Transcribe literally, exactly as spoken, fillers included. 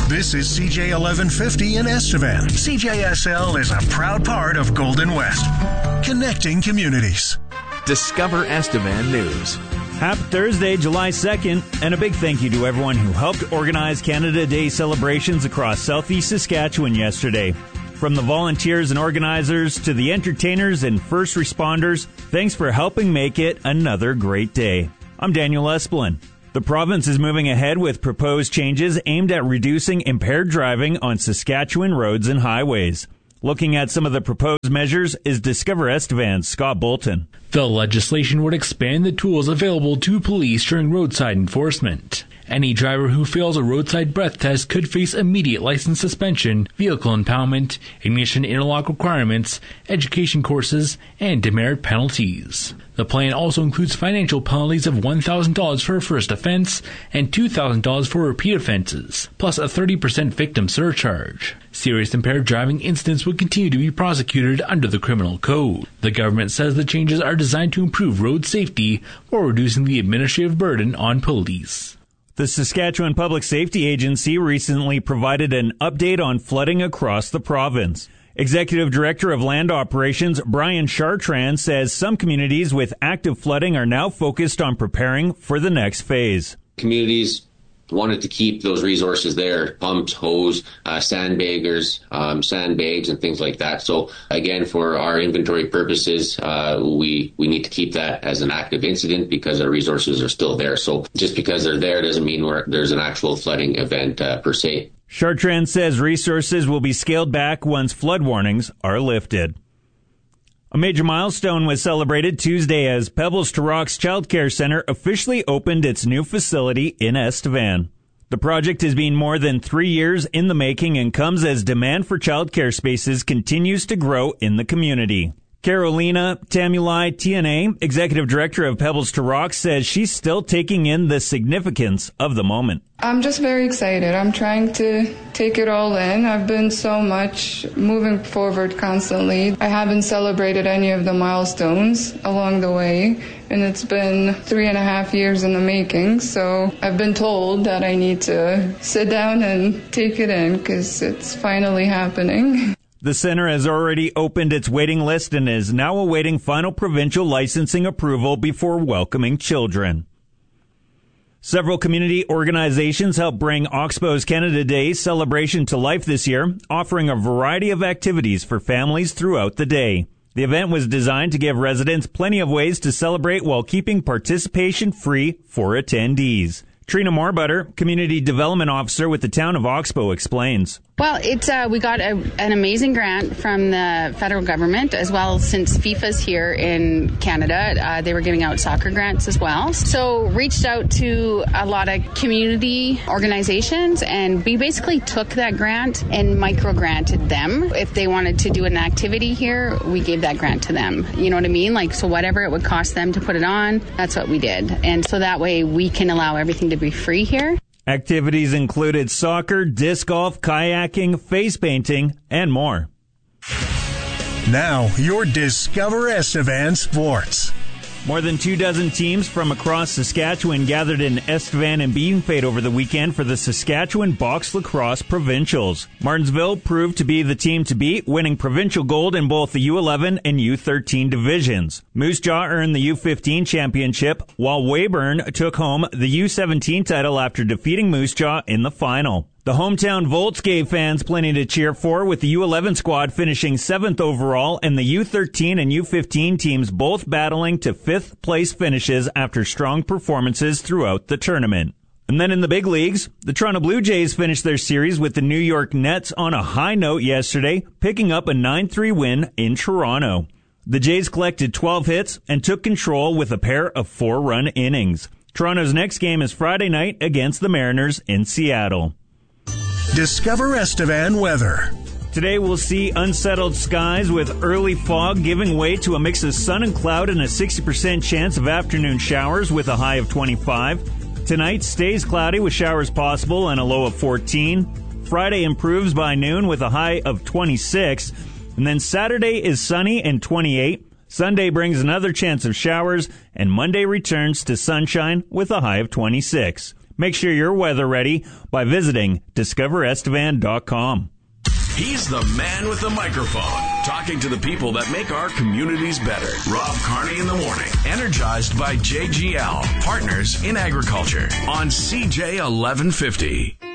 This is C J eleven fifty in Estevan. C J S L is a proud part of Golden West, connecting communities. Discover Estevan News. Happy Thursday, July second, and a big thank you to everyone who helped organize Canada Day celebrations across southeast Saskatchewan yesterday. From the volunteers and organizers to the entertainers and first responders, thanks for helping make it another great day. I'm Daniel Esplin. The province is moving ahead with proposed changes aimed at reducing impaired driving on Saskatchewan roads and highways. Looking at some of the proposed measures is Discover Estevan's Scott Bolton. The legislation would expand the tools available to police during roadside enforcement. Any driver who fails a roadside breath test could face immediate license suspension, vehicle impoundment, ignition interlock requirements, education courses, and demerit penalties. The plan also includes financial penalties of one thousand dollars for a first offense and two thousand dollars for repeat offenses, plus a thirty percent victim surcharge. Serious impaired driving incidents would continue to be prosecuted under the criminal code. The government says the changes are designed to improve road safety while reducing the administrative burden on police. The Saskatchewan Public Safety Agency recently provided an update on flooding across the province. Executive Director of Land Operations Brian Chartrand says some communities with active flooding are now focused on preparing for the next phase. Communities wanted to keep those resources there, pumps, hose, uh, sandbaggers, um, sandbags, and things like that. So again, for our inventory purposes, uh, we, we need to keep that as an active incident because our resources are still there. So just because they're there doesn't mean we're, there's an actual flooding event uh, per se. Chartrand says resources will be scaled back once flood warnings are lifted. A major milestone was celebrated Tuesday as Pebbles to Rocks Child Care Center officially opened its new facility in Estevan. The project has been more than three years in the making and comes as demand for child care spaces continues to grow in the community. Carolina Tamulai T N A, Executive Director of Pebbles to Rocks, says she's still taking in the significance of the moment. I'm just very excited. I'm trying to take it all in. I've been so much moving forward constantly. I haven't celebrated any of the milestones along the way, and it's been three and a half years in the making. So I've been told that I need to sit down and take it in because it's finally happening. The center has already opened its waiting list and is now awaiting final provincial licensing approval before welcoming children. Several community organizations helped bring Oxbow's Canada Day celebration to life this year, offering a variety of activities for families throughout the day. The event was designed to give residents plenty of ways to celebrate while keeping participation free for attendees. Trina Moorbutter, Community Development Officer with the Town of Oxbow, explains. Well, it's uh, we got a, an amazing grant from the federal government as well. Since FIFA's here in Canada, uh, they were giving out soccer grants as well. So reached out to a lot of community organizations, and we basically took that grant and micro-granted them. If they wanted to do an activity here, we gave that grant to them. You know what I mean? Like, so whatever it would cost them to put it on, that's what we did. And so that way we can allow everything to be free here. Activities included soccer, disc golf, kayaking, face painting, and more. Now, your Discover Estevan Sports. More than two dozen teams from across Saskatchewan gathered in Estevan and Beanfate over the weekend for the Saskatchewan Box Lacrosse Provincials. Martinsville proved to be the team to beat, winning provincial gold in both the U eleven and U thirteen divisions. Moose Jaw earned the U fifteen championship, while Weyburn took home the U seventeen title after defeating Moose Jaw in the final. The hometown Volts gave fans plenty to cheer for, with the U eleven squad finishing seventh overall and the U thirteen and U fifteen teams both battling to fifth place finishes after strong performances throughout the tournament. And then in the big leagues, the Toronto Blue Jays finished their series with the New York Nets on a high note yesterday, picking up a nine three win in Toronto. The Jays collected twelve hits and took control with a pair of four-run innings. Toronto's next game is Friday night against the Mariners in Seattle. Discover Estevan weather. Today we'll see unsettled skies with early fog giving way to a mix of sun and cloud and a sixty percent chance of afternoon showers with a high of twenty-five. Tonight stays cloudy with showers possible and a low of fourteen. Friday improves by noon with a high of twenty-six. And then Saturday is sunny and twenty-eight. Sunday brings another chance of showers, and Monday returns to sunshine with a high of twenty-six. Make sure you're weather ready by visiting discover estevan dot com. He's the man with the microphone, talking to the people that make our communities better. Rob Carney in the morning, energized by J G L, Partners in Agriculture, on C J eleven fifty.